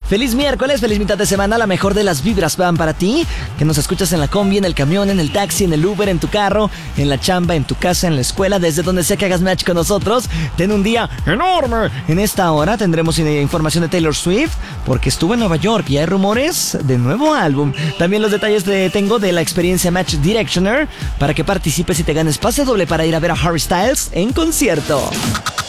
Feliz miércoles, feliz mitad de semana. La mejor de las vibras van para ti, que nos escuchas en la combi, en el camión, en el taxi, en el Uber, en tu carro, en la chamba, en tu casa, en la escuela, desde donde sea que hagas match con nosotros. Ten un día enorme. En esta hora tendremos información de Taylor Swift, porque estuvo en Nueva York y hay rumores de nuevo álbum. También los detalles tengo de la experiencia Match Directioner, para que participes y te ganes pase doble para ir a ver a Harry Styles en concierto.